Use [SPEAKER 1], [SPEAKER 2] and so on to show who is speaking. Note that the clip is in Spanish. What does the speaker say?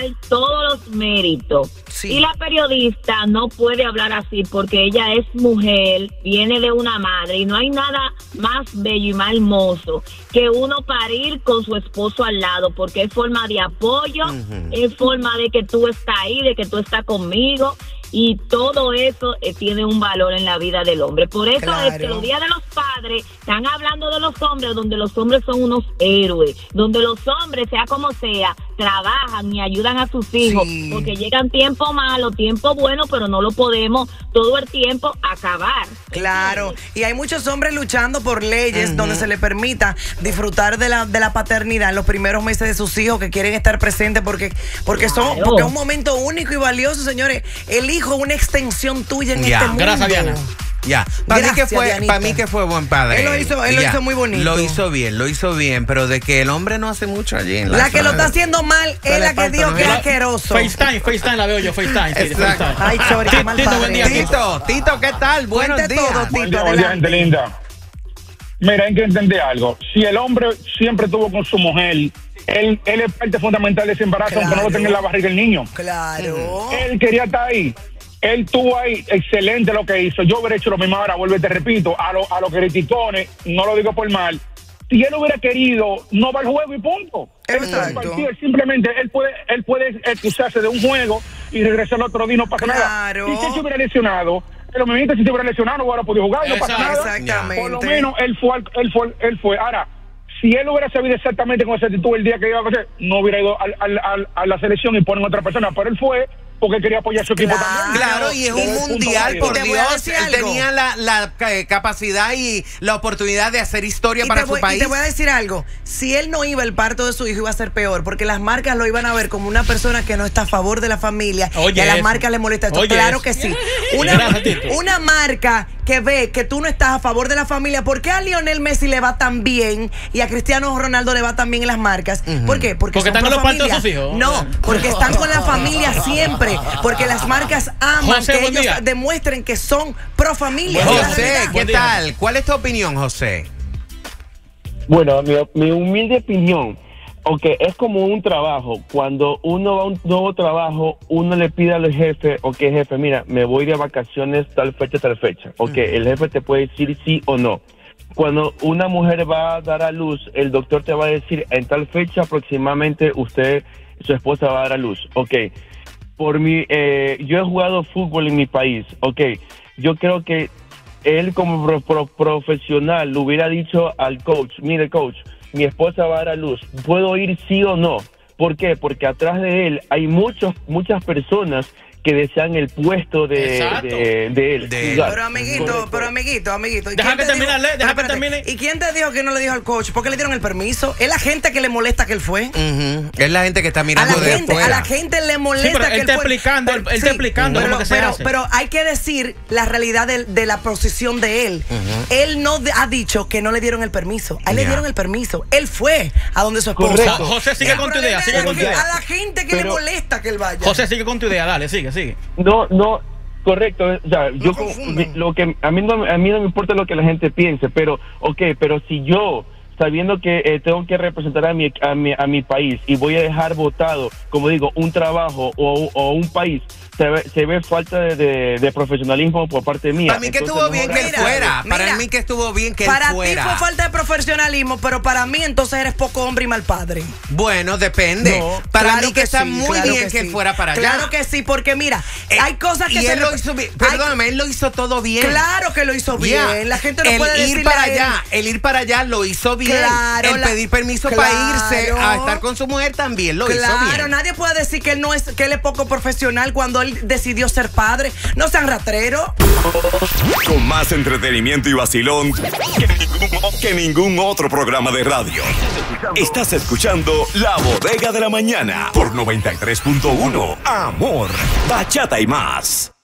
[SPEAKER 1] dar todos los méritos.
[SPEAKER 2] Sí.
[SPEAKER 1] Y la periodista no puede hablar así porque ella es mujer, viene de una madre y no hay nada más bello y más hermoso que uno parir con su esposo al lado, porque es forma de apoyo, es forma de que tú estás ahí, de que tú estás conmigo. Y todo eso tiene un valor en la vida del hombre. Por eso es que los días de los padres están hablando de los hombres, donde los hombres son unos héroes, donde los hombres, sea como sea, trabajan y ayudan a sus hijos, porque llegan tiempos malos, tiempos buenos, pero no lo podemos todo el tiempo acabar.
[SPEAKER 2] Claro, y hay muchos hombres luchando por leyes donde se les permita disfrutar de la paternidad en los primeros meses de sus hijos, que quieren estar presentes porque es un momento único y valioso, señores. El hijo es una extensión tuya en este mundo.
[SPEAKER 3] Gracias, Diana.
[SPEAKER 4] Ya, para mí que fue buen padre.
[SPEAKER 2] Él lo hizo muy bonito.
[SPEAKER 4] Lo hizo bien, pero de que el hombre no hace mucho allí en
[SPEAKER 2] la que lo está haciendo mal es la que dijo que es asqueroso.
[SPEAKER 3] FaceTime la veo yo, FaceTime.
[SPEAKER 2] Ay, Chori, qué mal padre.
[SPEAKER 4] Tito, ¿qué tal? Buenos días.
[SPEAKER 5] Oye, gente linda. Mira, hay que entender algo. Si el hombre siempre estuvo con su mujer, él es parte fundamental de ese embarazo, aunque no lo tenga en la barriga el niño.
[SPEAKER 2] Claro.
[SPEAKER 5] Él quería estar ahí. Él estuvo ahí, excelente lo que hizo. Yo hubiera hecho lo mismo ahora, vuelvo y te repito, a los criticones, no lo digo por mal. Si él hubiera querido, no va al juego y punto. Simplemente él puede excusarse de un juego y regresar al otro día, no pasa nada. Si él se hubiera lesionado, pero me si se hubiera lesionado no hubiera podido jugar, no pasa nada.
[SPEAKER 2] Exactamente.
[SPEAKER 5] Por lo menos él fue. Ahora, si él hubiera sabido exactamente con esa actitud el día que iba a hacer, no hubiera ido a la selección y ponen otra persona, pero él fue porque quería apoyar a su equipo también.
[SPEAKER 4] Claro, y es un mundial, por Dios. Él tenía la capacidad y la oportunidad de hacer historia para su país.
[SPEAKER 2] Y te voy a decir algo. Si él no iba, el parto de su hijo iba a ser peor, porque las marcas lo iban a ver como una persona que no está a favor de la familia. Y a las marcas les molesta esto. Claro que sí. Una marca que ve que tú no estás a favor de la familia, ¿por qué a Lionel Messi le va tan bien y a Cristiano Ronaldo le va tan bien en las marcas? ¿Por qué? Porque
[SPEAKER 3] están con los partos de sus hijos.
[SPEAKER 2] No, porque están con la familia siempre. Porque las marcas aman que ellos demuestren que son pro familia.
[SPEAKER 4] José, ¿qué tal? ¿Cuál es tu opinión, José?
[SPEAKER 6] Bueno, mi humilde opinión, es como un trabajo. Cuando uno va a un nuevo trabajo, uno le pide al jefe, jefe, mira, me voy de vacaciones tal fecha. El jefe te puede decir sí o no. Cuando una mujer va a dar a luz, el doctor te va a decir, en tal fecha aproximadamente su esposa va a dar a luz. Por mí, yo he jugado fútbol en mi país, yo creo que él como profesional le hubiera dicho al coach, mire coach, mi esposa va a dar a luz, ¿puedo ir sí o no? ¿Por qué? Porque atrás de él hay muchas personas que desean el puesto de él.
[SPEAKER 2] Pero amiguito.
[SPEAKER 3] Deja que termine.
[SPEAKER 2] ¿Y quién te dijo que no le dijo al coach? ¿Por qué le dieron el permiso? Es la gente que le molesta que él fue.
[SPEAKER 4] Es la gente que está mirando de afuera.
[SPEAKER 2] A la gente le molesta que él fue.
[SPEAKER 3] Él está explicando cómo que se hace.
[SPEAKER 2] Pero hay que decir la realidad de la posición de él. Él no ha dicho que no le dieron el permiso. A él le dieron el permiso. Él fue a donde su esposa.
[SPEAKER 3] José, sigue con tu idea.
[SPEAKER 2] A la gente que le molesta que él vaya.
[SPEAKER 3] José, sigue con tu idea. Dale, sigue.
[SPEAKER 6] No, correcto. O sea, lo que a mí no me importa lo que la gente piense, pero si yo, sabiendo que tengo que representar a mi país y voy a dejar votado, como digo, un trabajo o un país, se ve falta de profesionalismo por parte mía.
[SPEAKER 4] Para mí que estuvo bien que él fuera. Para mí que estuvo bien que él fuera.
[SPEAKER 2] Para ti fue falta de profesionalismo, pero para mí entonces eres poco hombre y mal padre.
[SPEAKER 4] Bueno, depende. Para mí que está muy bien que fuera para allá.
[SPEAKER 2] Claro que sí, porque mira, hay cosas que
[SPEAKER 4] él lo hizo bien. Perdóname, él lo hizo todo bien.
[SPEAKER 2] Claro que lo hizo bien. La gente no puede decirle
[SPEAKER 4] el ir para allá lo hizo bien.
[SPEAKER 2] Claro,
[SPEAKER 4] el pedir permiso para irse a estar con su mujer también lo hizo bien.
[SPEAKER 2] Claro, nadie puede decir que él es poco profesional cuando él decidió ser padre. No sean ratreros.
[SPEAKER 7] Con más entretenimiento y vacilón que ningún otro programa de radio. Estás escuchando La Bodega de la Mañana por 93.1 Amor, Bachata y más.